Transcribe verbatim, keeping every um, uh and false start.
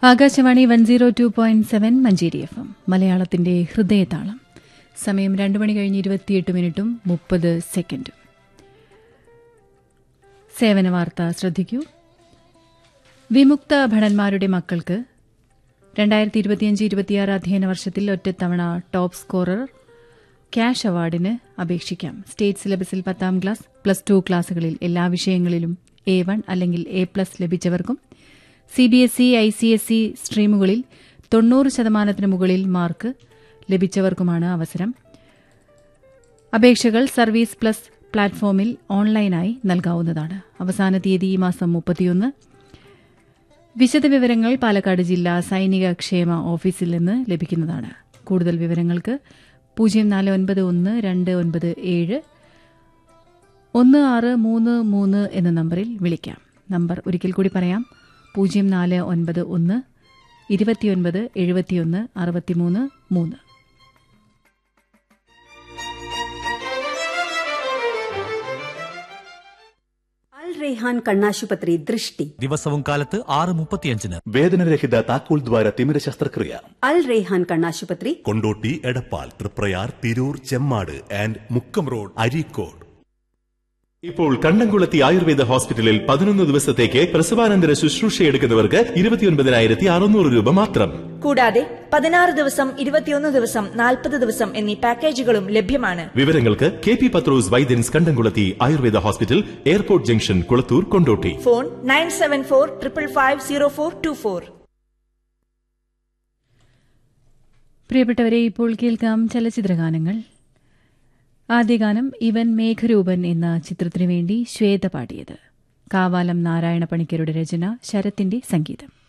Akashvani one zero two point seven Manjeri F M മലയാളത്തിന്റെ ഹൃദയതാളം. സമയം രണ്ട് മണി കഴിഞ്ഞ് ഇരുപത്തിയെട്ട് മിനിറ്റും മുപ്പത് സെക്കൻഡും. സേവന വാർത്ത ശ്രദ്ധിക്കൂ. വിമുക്ത ഭടന്മാരുടെ മക്കൾക്ക് രണ്ടായിരത്തി ഇരുപത്തിയഞ്ച് ഇരുപത്തിയാറ് അധ്യയന വർഷത്തിൽ ഒറ്റത്തവണ ടോപ്പ് സ്കോറർ ക്യാഷ് അവാർഡിന് അപേക്ഷിക്കാം. സ്റ്റേറ്റ് സിലബസിൽ പത്താം ക്ലാസ്, പ്ലസ് ടു ക്ലാസുകളിൽ എല്ലാ വിഷയങ്ങളിലും എ വൺ അല്ലെങ്കിൽ A plus ലഭിച്ചവർക്കും C B S E, I C S E സ്ട്രീമുകളിൽ തൊണ്ണൂറ് ശതമാനത്തിന് മുകളിൽ മാർക്ക് ലഭിച്ചവർക്കുമാണ് അവസരം. അപേക്ഷകൾ സർവീസ് പ്ലസ് പ്ലാറ്റ്ഫോമിൽ ഓൺലൈനായി നൽകാവുന്നതാണ്. അവസാന തീയതി ഈ മാസം മുപ്പത്തിയൊന്ന്. വിശദവിവരങ്ങൾ പാലക്കാട് ജില്ലാ സൈനിക ക്ഷേമ ഓഫീസിൽ നിന്ന് ലഭിക്കുന്നതാണ്. കൂടുതൽ വിവരങ്ങൾക്ക് പൂജ്യം നാല് ഒൻപത് ഒന്ന് രണ്ട് ഒൻപത് ഏഴ് ഒന്ന് ആറ് മൂന്ന് മൂന്ന് എന്ന നമ്പറിൽ വിളിക്കാം. നമ്പർ ഒരിക്കൽ കൂടി പറയാം: പൂജ്യം നാല് ഒൻപത് ഒന്ന് ഇരുപത്തിയൊൻപത് എഴുപത്തിയൊന്ന് അറുപത്തിമൂന്ന് മൂന്ന്. അൽ റെയ്ഹാൻ കണ്ണാശുപത്രി ദൃഷ്ടി ദിവസവും കാലത്ത് ആറ് മുപ്പത്തിയഞ്ചിന് വേദനരഹിത താക്കോൽ ദ്വാര തിമിര ശസ്ത്രക്രിയ. അൽ റെയ്ഹാൻ കണ്ണാശുപത്രി, കൊണ്ടോട്ടി, എടപ്പാൾ, തൃപ്രയാർ, തിരൂർ, ചെമ്മാട് ആൻഡ് മുക്കം റോഡ്, അരീക്കോട്. ഇപ്പോൾ കണ്ടംകുളത്തി ആയുർവേദ ഹോസ്പിറ്റലിൽ പതിനൊന്ന് ദിവസത്തേക്ക് പ്രസവാനന്തര ശുശ്രൂഷയെടുക്കുന്നവർക്ക് ഇരുപത്തിയൊൻപതിനായിരത്തി അറുന്നൂറ് രൂപ മാത്രം. കൂടാതെ പതിനാറ് ദിവസം, ഇരുപത്തിയൊന്ന് ദിവസം, നാൽപ്പത് ദിവസം എന്നീ പാക്കേജുകളും ലഭ്യമാണ്. വിവരങ്ങൾക്ക് കെ പി പത്രോസ് വൈദ്യൻസ് കണ്ടംകുളത്തി Ayurveda hospital, airport junction, Kulathur, Kondotty. Phone nine seven four triple five zero four to four. പ്രിയപ്പെട്ടവരെ, ഇപ്പോൾ കേൾക്കാം ചലച്ചിത്രഗാനങ്ങൾ. ആദ്യ ഗാനം ഇവൻ മേഘരൂപൻ എന്ന ചിത്രത്തിനു വേണ്ടി ശ്വേത പാടിയത്. കാവാലം നാരായണ പണിക്കരുടെ രചന, ശരത്തിന്റെ സംഗീതം.